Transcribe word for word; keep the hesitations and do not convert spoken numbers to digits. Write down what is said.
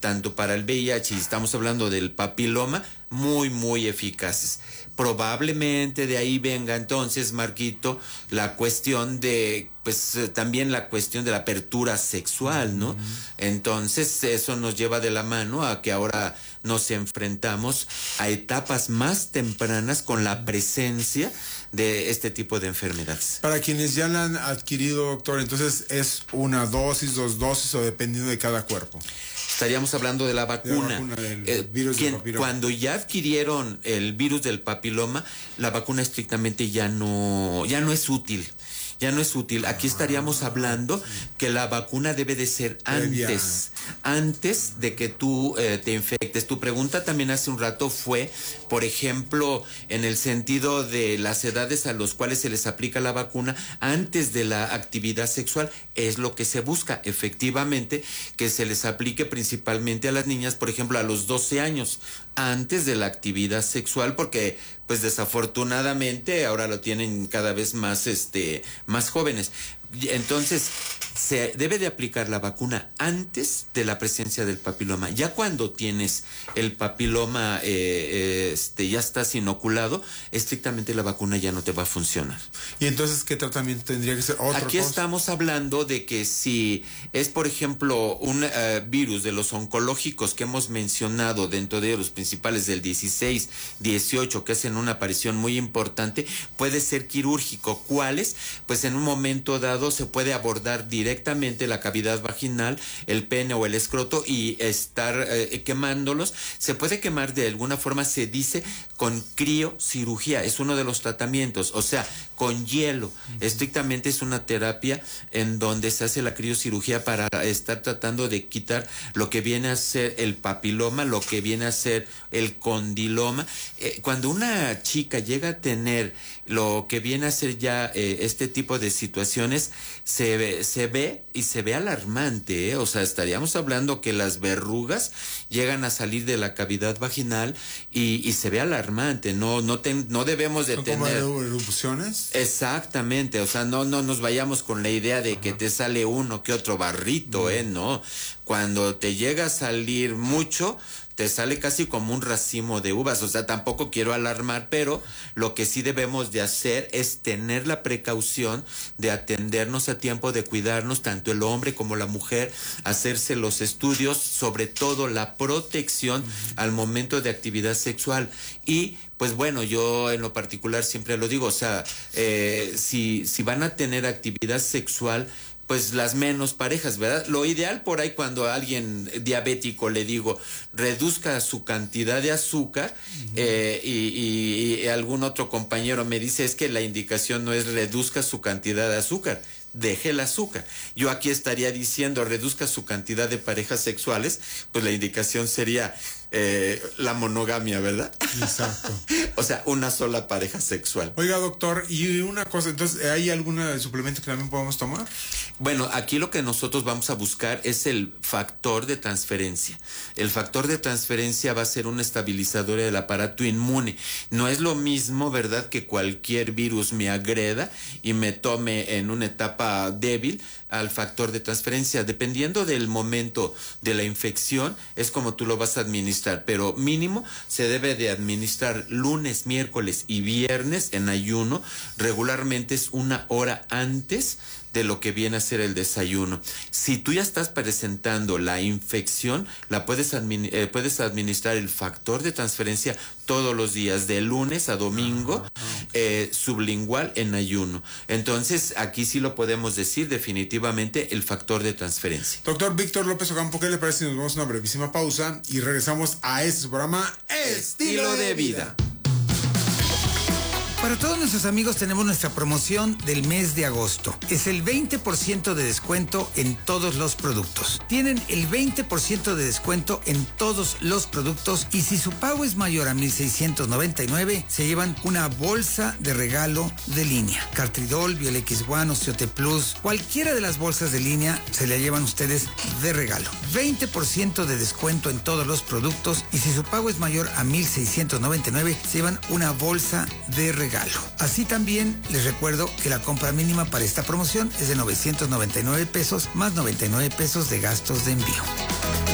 tanto para el V I H y estamos hablando del papiloma, muy, muy eficaces. Probablemente de ahí venga entonces, Marquito, la cuestión de, pues eh, también la cuestión de la apertura sexual, ¿no? Uh-huh. Entonces eso nos lleva de la mano a que ahora nos enfrentamos a etapas más tempranas con la presencia de este tipo de enfermedades. Para quienes ya la han adquirido, doctor, entonces es una dosis, dos dosis o dependiendo de cada cuerpo. Estaríamos hablando de la vacuna. De la vacuna del eh, virus quien, del papiloma. Cuando ya adquirieron el virus del papiloma, la vacuna estrictamente ya no, ya no es útil. Ya no es útil. Aquí estaríamos hablando que la vacuna debe de ser antes, antes de que tú eh, te infectes. Tu pregunta también hace un rato fue, por ejemplo, en el sentido de las edades a las cuales se les aplica la vacuna antes de la actividad sexual. Es lo que se busca, efectivamente, que se les aplique principalmente a las niñas, por ejemplo, a los doce años, antes de la actividad sexual, porque pues desafortunadamente ahora lo tienen cada vez más este más jóvenes. Entonces, se debe de aplicar la vacuna antes de la presencia del papiloma. Ya cuando tienes el papiloma, eh, este, ya estás inoculado, estrictamente la vacuna ya no te va a funcionar. ¿Y entonces qué tratamiento tendría que ser? ¿Otra Aquí cosa? Estamos hablando de que si es, por ejemplo, un uh, virus de los oncológicos que hemos mencionado dentro de los principales del dieciséis, dieciocho, que hacen una aparición muy importante, puede ser quirúrgico. ¿Cuáles? Pues en un momento dado se puede abordar directamente la cavidad vaginal, el pene o el escroto y estar eh, quemándolos. Se puede quemar de alguna forma, se dice, con criocirugía. Es uno de los tratamientos, o sea, con hielo. Uh-huh. Estrictamente es una terapia en donde se hace la criocirugía para estar tratando de quitar lo que viene a ser el papiloma, lo que viene a ser el condiloma. Eh, cuando una chica llega a tener lo que viene a ser ya eh, este tipo de situaciones, se ve, se ve y se ve alarmante, ¿eh? O sea, estaríamos hablando que las verrugas llegan a salir de la cavidad vaginal y, y se ve alarmante. No, no, ten, no debemos de ¿Son tener como erupciones? Exactamente, o sea, no, no nos vayamos con la idea de que te sale uno que otro barrito, ¿eh? No, cuando te llega a salir mucho, te sale casi como un racimo de uvas. O sea, tampoco quiero alarmar, pero lo que sí debemos de hacer es tener la precaución de atendernos a tiempo, de cuidarnos, tanto el hombre como la mujer, hacerse los estudios, sobre todo la protección uh-huh. al momento de actividad sexual. Y pues bueno, yo en lo particular siempre lo digo, o sea, eh, si, si van a tener actividad sexual, pues las menos parejas, ¿verdad? Lo ideal por ahí, cuando a alguien diabético le digo, reduzca su cantidad de azúcar, uh-huh. eh, y, y, y algún otro compañero me dice, es que la indicación no es reduzca su cantidad de azúcar, deje el azúcar. Yo aquí estaría diciendo, reduzca su cantidad de parejas sexuales, pues la indicación sería eh, la monogamia, ¿verdad? Exacto. O sea, una sola pareja sexual. Oiga, doctor, y una cosa, entonces, ¿hay algún suplemento que también podamos tomar? Bueno, aquí lo que nosotros vamos a buscar es el factor de transferencia. El factor de transferencia va a ser un estabilizador del aparato inmune. No es lo mismo, ¿verdad?, que cualquier virus me agreda y me tome en una etapa débil al factor de transferencia. Dependiendo del momento de la infección, es como tú lo vas a administrar, pero mínimo se debe de administrar lunes, miércoles y viernes en ayuno. Regularmente es una hora antes de lo que viene a ser el desayuno. Si tú ya estás presentando la infección, la puedes, admin, eh, puedes administrar el factor de transferencia todos los días, de lunes a domingo, eh, sublingual en ayuno. Entonces, aquí sí lo podemos decir definitivamente, el factor de transferencia. Doctor Víctor López Ocampo, ¿qué le parece si nos vamos a una brevísima pausa y regresamos a este programa Estilo de Vida? Para todos nuestros amigos tenemos nuestra promoción del mes de agosto. Es el veinte por ciento de descuento en todos los productos. Tienen el veinte por ciento de descuento en todos los productos y si su pago es mayor a mil seiscientos noventa y nueve, se llevan una bolsa de regalo de línea. Cartridol, Biolex One, Osteote Plus, cualquiera de las bolsas de línea se la llevan ustedes de regalo. veinte por ciento de descuento en todos los productos y si su pago es mayor a mil seiscientos noventa y nueve, se llevan una bolsa de regalo. Así también les recuerdo que la compra mínima para esta promoción es de novecientos noventa y nueve pesos más noventa y nueve pesos de gastos de envío.